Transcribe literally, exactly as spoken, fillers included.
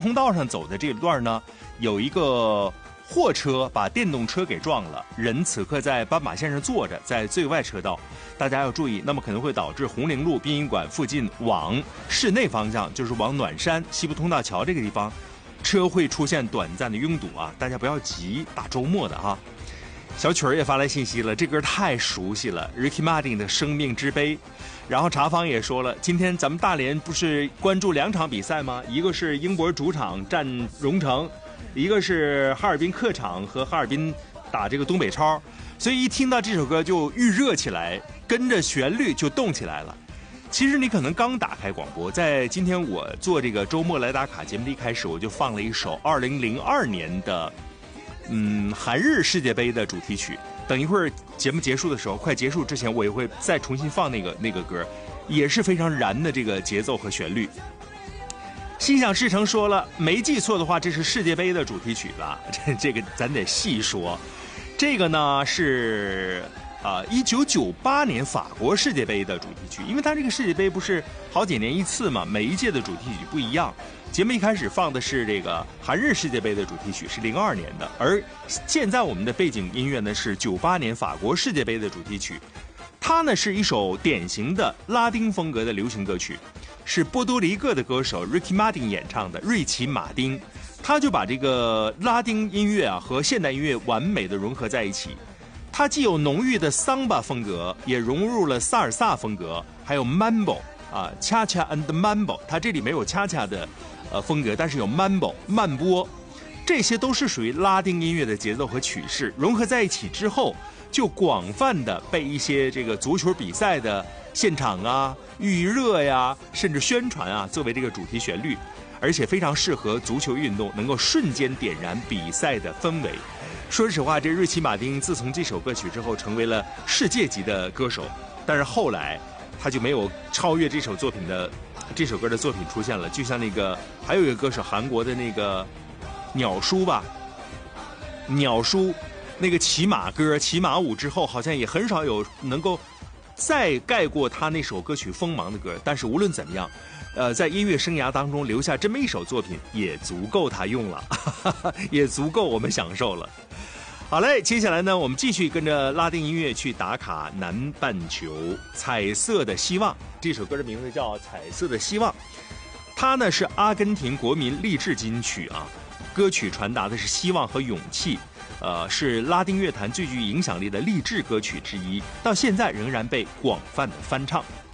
通道上走的这段呢，有一个货车把电动车给撞了，人此刻在斑马线上坐着，在最外车道，大家要注意，那么可能会导致红陵路殡仪馆附近往市内方向，就是往暖山西部通道桥这个地方，车会出现短暂的拥堵啊，大家不要急，大周末的哈。小曲儿也发来信息了，这歌太熟悉了 ，Ricky Martin 的《生命之杯》。然后茶坊也说了，今天咱们大连不是关注两场比赛吗？一个是英博主场战荣城，一个是哈尔滨客场和哈尔滨打这个东北超，所以一听到这首歌就预热起来，跟着旋律就动起来了。其实你可能刚打开广播，在今天我做这个周末来打卡节目的一开始，我就放了一首二零零二年的嗯韩日世界杯的主题曲。等一会儿节目结束的时候，快结束之前，我也会再重新放那个那个歌，也是非常燃的这个节奏和旋律。心想事成说了，没记错的话，这是世界杯的主题曲吧？这这个咱得细说。这个呢是啊，一九九八年法国世界杯的主题曲，因为它这个世界杯不是好几年一次嘛，每一届的主题曲不一样。节目一开始放的是这个韩日世界杯的主题曲，是零二年的，而现在我们的背景音乐呢是九八年法国世界杯的主题曲。它呢是一首典型的拉丁风格的流行歌曲，是波多黎各的歌手 Ricky Martin 演唱的，瑞奇马丁。他就把这个拉丁音乐啊和现代音乐完美的融合在一起。它既有浓郁的桑巴风格，也融入了萨尔萨风格，还有 Mambo 啊，恰恰 and Mambo。它这里没有恰恰的呃风格，但是有 Mambo 慢波，这些都是属于拉丁音乐的节奏和曲式，融合在一起之后，就广泛的被一些这个足球比赛的现场啊、预热呀，甚至宣传啊，作为这个主题旋律，而且非常适合足球运动，能够瞬间点燃比赛的氛围。说实话，这瑞奇马丁自从这首歌曲之后成为了世界级的歌手，但是后来他就没有超越这首作品的这首歌的作品出现了。就像那个还有一个歌手，韩国的那个鸟叔吧，鸟叔那个骑马歌、骑马舞之后，好像也很少有能够再盖过他那首歌曲锋芒的歌。但是无论怎么样，呃，在音乐生涯当中留下这么一首作品，也足够他用了，也足够我们享受了。好嘞，接下来呢，我们继续跟着拉丁音乐去打卡南半球。彩色的希望这首歌的名字叫《彩色的希望》，它呢是阿根廷国民励志金曲啊，歌曲传达的是希望和勇气，呃，是拉丁乐坛最具影响力的励志歌曲之一，到现在仍然被广泛的翻唱。